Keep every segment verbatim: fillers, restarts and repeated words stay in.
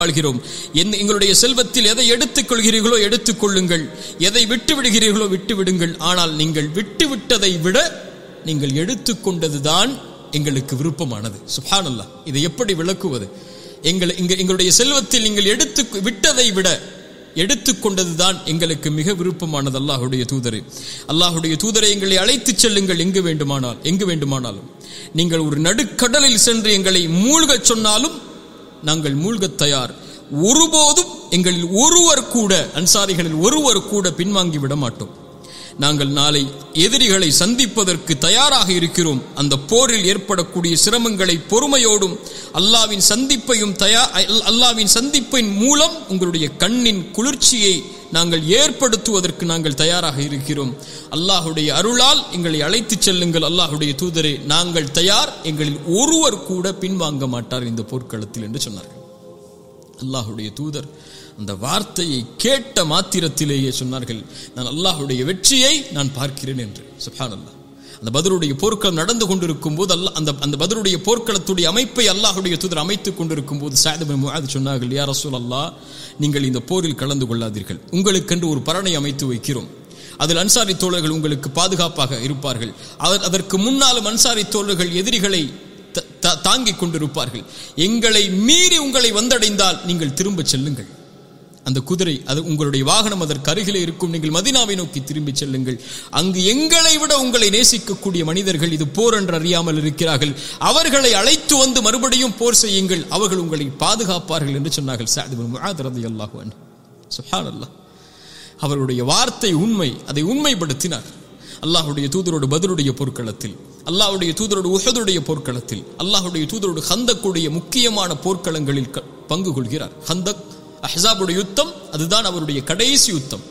வாழ்கிறோம். எங்களுடைய செல்வத்தில் எதை எடுத்துக் கொள்கிறீர்களோ எடுத்துக் கொள்ளுங்கள், எதை விட்டு விடுகிறீர்களோ விட்டு விடுங்கள். ஆனால் நீங்கள் விட்டு விட்டதை விட நீங்கள் எடுத்துக்கொண்டதுதான் எங்களுக்கு விருப்பமானது. சுப்ஹானல்லாஹ், இதை எப்படி விளக்குவது? எங்கள் எங்களுடைய செல்வத்தில் நீங்கள் எடுத்து விட்டதை விட எடுத்துக்கொண்டதுதான் எங்களுக்கு மிக விருப்பமானது. அல்லாஹுடைய தூதரே, அல்லாஹுடைய தூதரை எங்களை அழைத்துச் செல்லுங்கள் எங்கு வேண்டுமானால் எங்கு வேண்டுமானாலும். நீங்கள் ஒரு நடுக்கடலில் சென்று எங்களை மூழ்கச் சொன்னாலும் நாங்கள் மூழ்கத் தயார். ஒருபோதும் எங்களில் ஒருவர் கூட, அன்சாரிகளில் ஒருவர் கூட பின்வாங்கி விட மாட்டோம். நாங்கள் நாளை எதிரிகளை சந்திப்பதற்கு தயாராக இருக்கிறோம். அந்த போரில் ஏற்படக்கூடிய சிரமங்களை பொறுமையோடும் அல்லாவின் சந்திப்பையும் தயார் அல்லாவின் சந்திப்பின் மூலம் உங்களுடைய கண்ணின் குளிர்ச்சியை நாங்கள் ஏற்படுத்துவதற்கு நாங்கள் தயாராக இருக்கிறோம். அல்லாஹுடைய அருளால் எங்களை அழைத்துச் செல்லுங்கள் அல்லாஹுடைய தூதரே, நாங்கள் தயார், எங்களில் ஒருவர் கூட பின்வாங்க மாட்டார் இந்த போர்க்களத்தில் என்று சொன்னார்கள். அல்லாஹுடைய தூதர் அந்த வார்த்தையை கேட்ட மாத்திரத்திலேயே சொன்னார்கள், நான் அல்லாஹுடைய வெற்றியை நான் பார்க்கிறேன் என்று. சுப்ஹானல்லாஹ். அந்த பத்ருடைய போர்க்களம் நடந்து கொண்டிருக்கும் போது அல்லாஹ் அந்த அந்த பத்ருடைய போர்க்களத்துடைய அமைப்பை அல்லாஹுடைய தூதர் அமைத்துக் கொண்டிருக்கும் போது சஅத் இப்னு முஆத் சொன்னார்கள், யா ரசூலல்லாஹ், நீங்கள் இந்த போரில் கலந்து கொள்ளாதீர்கள், உங்களுக்கென்று ஒரு பரணை அமைத்து வைக்கிறோம், அதில் அன்சாரி தோழர்கள் உங்களுக்கு பாதுகாப்பாக இருப்பார்கள். அதற்கு முன்னாலும் அன்சாரி தோழர்கள் எதிரிகளை தாங்கிக் கொண்டிருப்பார்கள். எங்களை மீறி உங்களை வந்தடைந்தால் நீங்கள் திரும்ப செல்லுங்கள், அந்த குதிரை அது உங்களுடைய வாகனம் அதற்கு அருகிலே இருக்கும், நீங்கள் மதீனாவை நோக்கி திரும்பி செல்லுங்கள். அங்கு எங்களை விட உங்களை நேசிக்கக்கூடிய மனிதர்கள் இது போர் என்று அறியாமல் இருக்கிறார்கள், அவர்களை அழைத்து வந்து மறுபடியும் போர் செய்யுங்கள், அவர்கள் உங்களை பாதுகாப்பார்கள் என்று சொன்னார்கள் சஅத் இப்னு முஆத் ரலியல்லாஹு அன்ஹு. சுப்ஹானல்லாஹ், அவருடைய வார்த்தை உண்மை, அதை உண்மைப்படுத்தினார். அல்லாஹுடைய தூதரோடு பத்ருடைய போர்க்களத்தில், அல்லாஹுடைய தூதரோடு உஹதுடைய போர்க்களத்தில், அல்லாஹுடைய தூதரோடு ஹந்தக்குடைய முக்கியமான போர்க்களங்களில் பங்கு கொள்கிறார். ஹந்தக், அஹ்ஸாபுடைய யுத்தம், அதுதான் அவருடைய கடைசி யுத்தம்.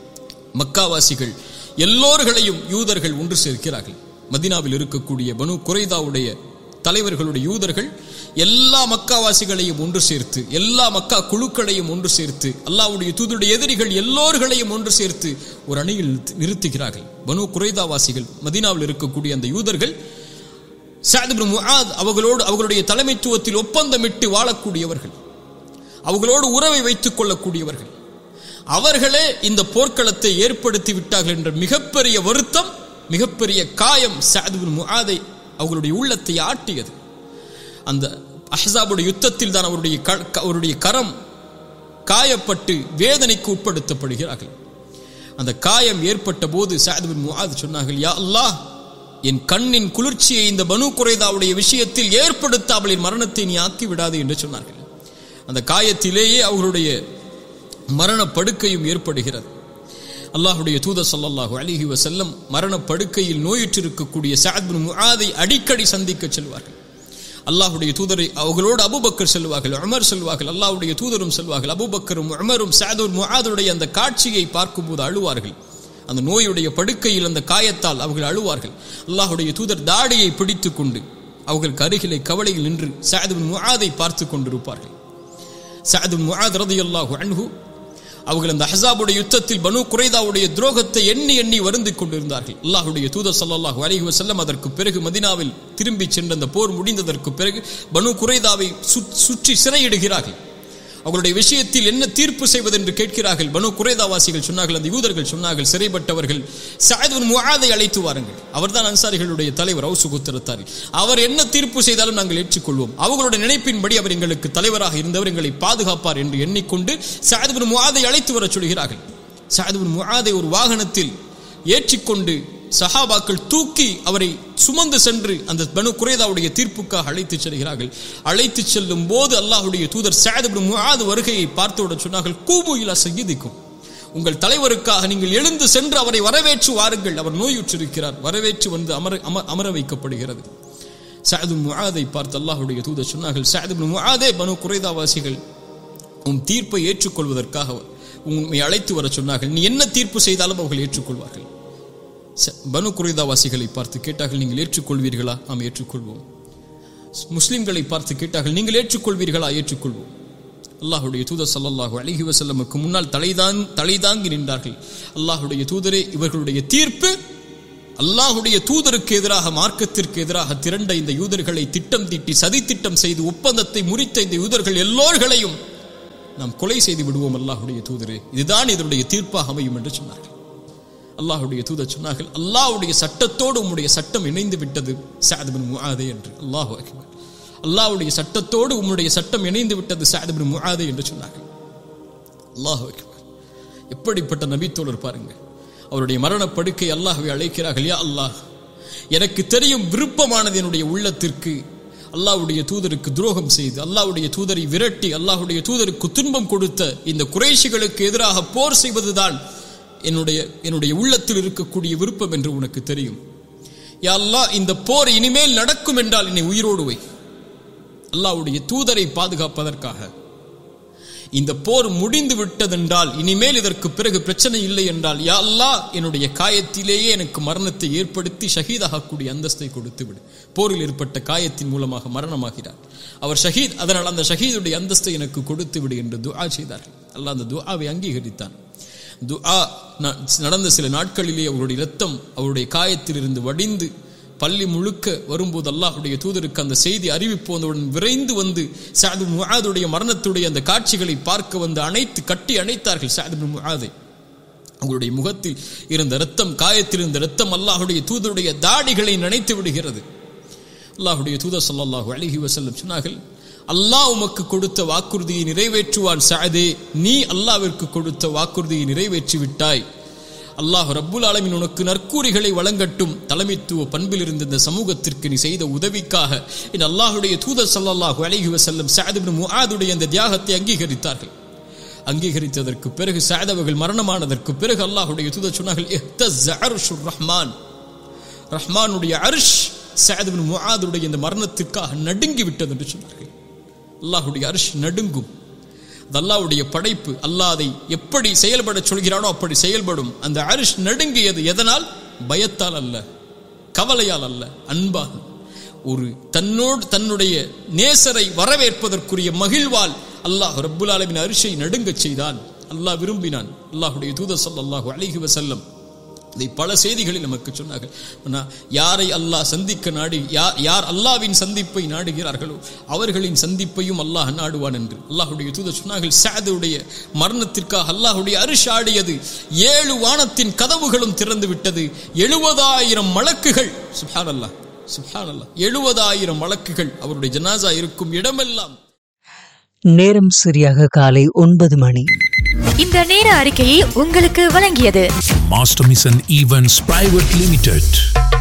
மக்காவாசிகள் எல்லோர்களையும் யூதர்கள் ஒன்று சேர்க்கிறார்கள். மதீனாவில் இருக்கக்கூடிய பனு குரைதாவுடைய தலைவர்களுடைய யூதர்கள் எல்லா மக்காவாசிகளையும் ஒன்று சேர்த்து, எல்லா மக்கா குழுக்களையும் ஒன்று சேர்த்து, அல்லாஹ்வுடைய தூதருடைய எதிரிகள் எல்லோர்களையும் ஒன்று சேர்த்து ஒரு அணியில் நிறுத்துகிறார்கள். பனு குரைதாவாசிகள், மதீனாவில் இருக்கக்கூடிய அந்த யூதர்கள், சஅத் இப்னு முஆத் அவர்களோடு அவர்களுடைய தலைமைத்துவத்தில் ஒப்பந்தமிட்டு வாழக்கூடியவர்கள், அவர்களோடு உறவை வைத்துக் கொள்ளக்கூடியவர்கள், அவர்களே இந்த போர்க்களத்தை ஏற்படுத்தி விட்டார்கள் என்ற மிகப்பெரிய வருத்தம், மிகப்பெரிய காயம் சஅத் இப்னு முஆதை அவர்களுடைய உள்ளத்தை ஆட்டியது. அந்த அஹ்ஸாபுடைய யுத்தத்தில் தான் அவருடைய அவருடைய கரம் காயப்பட்டு வேதனைக்கு உட்படுத்தப்படுகிறார்கள். அந்த காயம் ஏற்பட்ட போது சஅத் இப்னு முஆத் சொன்னார்கள், யா அல்லாஹ், என் கண்ணின் குளிர்ச்சியை இந்த பனு குரைதாவுடைய விஷயத்தில் ஏற்படுத்தாமல் என் மரணத்தை நீ ஆக்கி விடாது என்று சொன்னார்கள். அந்த காயத்திலேயே அவர்களுடைய மரண படுக்கையும் ஏற்படுகிறது. அல்லாஹுடைய தூதர் ஸல்லல்லாஹு அலைஹி வஸல்லம் மரண படுக்கையில் நோயுற்றிருக்கக்கூடிய சஅத் இப்னு முஆதை அடிக்கடி சந்திக்க செல்வார்கள். அல்லாஹுடைய தூதரை அவர்களோடு அபூபக்கர் செல்வார்கள், உமர் செல்வார்கள், அல்லாஹுடைய தூதரும் செல்வார்கள். அபூபக்கரும் உமரும் சஅத் இப்னு முஆதுடைய அந்த காட்சியை பார்க்கும்போது அழுவார்கள். அந்த நோயுடைய படுக்கையில் அந்த காயத்தால் அவர்கள் அழுவார்கள். அல்லாஹுடைய தூதர் தாடியை பிடித்துக் கொண்டு அவர்களுக்கு அருகிலே கவலையில் நின்று சஅத் இப்னு முஆதை பார்த்து கொண்டிருப்பார்கள். சஅத் இப்னு முஆத் ரலியல்லாஹு அன்ஹு அவர்கள் அந்த அஹ்ஸாபுடைய யுத்தத்தில் பனு குரைதாவுடைய துரோகத்தை எண்ணி எண்ணி வருந்திக் கொண்டிருந்தார்கள். அல்லாஹுடைய தூதர் ஸல்லல்லாஹு அலைஹி வஸல்லம் அதற்கு பிறகு மதீனாவில் திரும்பி சென்ற அந்த போர் முடிந்ததற்கு பிறகு பனு குரைதாவை சுற்றி சிறையிடுகிறார்கள். அவர்களுடைய விஷயத்தில் என்ன தீர்ப்பு செய்வது என்று கேட்கிறார்கள். பனு குரைதாவாசிகள் சொன்னார்கள், அந்த யூதர்கள் சொன்னார்கள், சிறைப்பட்டவர்கள் சஅத் இப்னு முஆதை அழைத்து வாருங்கள், அவர்தான் அன்சாரிகளுடைய தலைவர், அவுஸ் கோத்திரத்தார், அவர் என்ன தீர்ப்பு செய்தாலும் நாங்கள் ஏற்றுக்கொள்வோம், அவர்களுடைய நினைப்பின்படி அவர் எங்களுக்கு தலைவராக இருந்தவர், எங்களை பாதுகாப்பார் என்று எண்ணிக்கொண்டு சஅத் இப்னு முஆதை அழைத்து வர சொல்கிறார்கள். சஅத் இப்னு முஆதை ஒரு வாகனத்தில் ஏற்றிக்கொண்டு சஹாபாக்கள் தூக்கி அவரை சுமந்து சென்று அந்த பனு குரைதாவுடைய தீர்ப்புக்காக அழைத்து செல்கிறார்கள். அழைத்து செல்லும் போது அல்லாஹுடைய தூதர் சஅத் இப்னு முஆத் வருகையை பார்த்தவுடன் சொன்னார்கள், கூபு இலா சய்யிதிக்கும், உங்கள் தலைவருக்காக நீங்கள் எழுந்து சென்று அவரை வரவேற்று வாருங்கள், அவர் நோயுற்றிருக்கிறார். வரவேற்று வந்து அமர அமர வைக்கப்படுகிறது. சஅத் இப்னு முஆதை பார்த்து அல்லாஹுடைய தூதர் சொன்னார்கள், சஅத் இப்னு முஆதே, பனு குரைதாவாசிகள் உன் தீர்ப்பை ஏற்றுக்கொள்வதற்காக உண்மை அழைத்து வர சொன்னார்கள், நீ என்ன தீர்ப்பு செய்தாலும் அவர்கள் ஏற்றுக்கொள்வார்கள். பனு குரைதாவாசிகளை பார்த்து கேட்டார்கள், நீங்கள் ஏற்றுக்கொள்வீர்களா? நாம் ஏற்றுக்கொள்வோம். முஸ்லிம்களை பார்த்து கேட்டார்கள், நீங்கள் ஏற்றுக்கொள்வீர்களா? ஏற்றுக்கொள்வோம். அல்லாஹுடைய தூதர் ஸல்லல்லாஹு அலைஹி வஸல்லமுக்கு முன்னால் தலைதான் தலைதாங்கி நின்றார்கள். அல்லாஹுடைய தூதரே, இவர்களுடைய தீர்ப்பு அல்லாஹுடைய தூதருக்கு எதிராக, மார்க்கத்திற்கு எதிராக திரண்ட இந்த யூதர்களை திட்டம் தீட்டி சதி திட்டம் செய்து ஒப்பந்தத்தை முறித்த இந்த யூதர்கள் எல்லோர்களையும் நாம் கொலை செய்து விடுவோம் அல்லாஹ்வுடைய தூதரே, இதுதான் இதனுடைய தீர்ப்பாக அமையும் என்று சொன்னார்கள். அல்லாஹ்வுடைய தூதர் சொன்னார்கள், அல்லாஹ்வுடைய சட்டத்தோடு உம்முடைய சட்டம் இணைந்து விட்டது சஅத் பின் முஆத் என்று. அல்லாஹு அக்பர். அல்லாஹ்வுடைய சட்டத்தோடு உம்முடைய சட்டம் இணைந்து விட்டது சஅத் பின் முஆத் என்று சொன்னார்கள். அல்லாஹு அக்பர். எப்படிப்பட்ட நபித்தோழர் பாருங்க. அவருடைய மரணப்படுக்கை அல்லாஹ்வை அழைக்கிறார்கள், யா அல்லாஹ், எனக்கு தெரியும் விருப்பமானது என்னுடைய உள்ளத்திற்கு அல்லாஹ்வுடைய தூதருக்கு துரோகம் செய்து அல்லாஹ்வுடைய தூதரை விரட்டி அல்லாஹ்வுடைய தூதருக்கு துன்பம் கொடுத்த இந்த குறைஷிகளுக்கு எதிராக போர் செய்வதுதான் என்னுடைய என்னுடைய உள்ளத்தில் இருக்கக்கூடிய விருப்பம் என்று உனக்கு தெரியும். யா அல்லாஹ், இந்த போர் இனிமேல் நடக்கும் என்றால் என்னை உயிரோடு வை. அல்லாஹ்வுடைய தூதரை பாதுகாப்பதற்காக. இந்த போர் முடிந்து விட்டதென்றால் இனிமேல் இதற்கு பிறகு பிரச்சனை இல்லை என்றால் யா அல்லாஹ், என்னுடைய காயத்திலேயே எனக்கு மரணத்தை ஏற்படுத்தி ஷஹீதாகக்கூடிய அந்தஸ்தை கொடுத்து விடு. போரில் ஏற்பட்ட காயத்தின் மூலமாக மரணமாகிறார் அவர் ஷஹீத், அதனால் அந்த ஷஹீதுடைய அந்தஸ்தை எனக்கு கொடுத்து விடு என்று துஆ செய்தார்கள். அல்லாஹ் அந்த துஆவை அங்கீகரித்தான். துஆ நடந்த சில நாட்களிலே அவருடைய இரத்தம் அவருடைய காயத்தில் இருந்து வடிந்து பள்ளி முழுக்க வரும்போது அல்லாஹ்வுடைய தூதருக்கு அந்த செய்தி அறிவிப்பு வந்தவுடன் விரைந்து வந்து சஅத் பின் முஆதுடைய மரணத்துடைய அந்த காட்சிகளை பார்க்க வந்து அணைத்து கட்டி அணைத்தார்கள் சஅத் பின் முஆதை. அவருடைய முகத்தில் இருந்த இரத்தம், காயத்தில் இருந்த இரத்தம் அல்லாஹ்வுடைய தூதருடைய தாடிகளை நனைத்து விடுகிறது. அல்லாஹ்வுடைய தூதர் ஸல்லல்லாஹு அலைஹி வஸல்லம் சொன்னார்கள், அல்லாஹ் உமக்கு கொடுத்த வாக்குறுதியை நிறைவேற்றுவான் சஅதே, நீ அல்லாஹ்விற்கு கொடுத்த வாக்குறுதியை நிறைவேற்றி விட்டாய். அல்லாஹ் ரப்புல் ஆலமீன் உனக்கு நற்கூறிகளை வழங்கட்டும். தலைமைத்துவ பண்பில் இருந்த இந்த சமூகத்திற்கு நீ செய்த உதவிக்காக இந்த அல்லாஹ்வுடைய தூதர் ஸல்லல்லாஹு அலைஹி வஸல்லம் சஅத் பின் முஆதுடைய அந்த தியாகத்தை அங்கீகரித்தார்கள். அங்கீகரித்ததற்கு பிறகு சஅத் அவர்கள் மரணமானதற்கு பிறகு அல்லாஹ்வுடைய தூதர் சொன்னார்கள், இஹ்தஸ்ஸ அர்ஷுர் ரஹ்மான், ரஹ்மானுடைய அர்ஷ் சஅத் பின் முஆதுடைய இந்த மரணத்திற்காக நடுங்கி விட்டது என்று சொன்னார்கள். அல்லாஹ்வுடைய அர்ஷ் நடுங்கும். அல்லாஹ்வுடைய படைப்பு, அல்லாஹ் அதை எப்படி செயல்பட சொல்கிறானோ அப்படி செயல்படும். அந்த அர்ஷ் நடுங்கியது எதனால்? பயத்தால் அல்ல, கவலையால் அல்ல, அன்பால். ஒரு தன்னோடு தன்னுடைய நேசரை வரவேற்பதற்குரிய மகிழ்வால் அல்லாஹ் ரப்புல் ஆலமீன் அர்ஷை நடுங்கச் செய்தான். அல்லாஹ் விரும்பினான். அல்லாஹ்வுடைய தூதர் ஸல்லல்லாஹு அலைஹி வஸல்லம் இதை பல செய்திகளில் நமக்கு சொன்னார்கள். யாரை அல்லாஹ் சந்திக்க நாடி யார் அல்லாஹ்வின் சந்திப்பை நாடுகிறார்களோ அவர்களின் சந்திப்பையும் அல்லாஹ் நாடுவான் என்று அல்லாஹ்வுடைய தூதர் சொன்னார்கள். சஅதுடைய மரணத்திற்காக அல்லாஹ்வுடைய அர்ஷ் ஆடியது, ஏழு வானத்தின் கதவுகளும் திறந்து விட்டது. எழுபதாயிரம் மலக்குகள், சுப்ஹானல்லாஹ் சுப்ஹானல்லாஹ், எழுபதாயிரம் மலக்குகள் அவருடைய ஜனாஸா இருக்கும் இடமெல்லாம். நேரம் சரியாக காலை ஒன்பது மணி. இந்த நேர அறிக்கையை உங்களுக்கு வழங்கியது Master Mission Events Private Limited.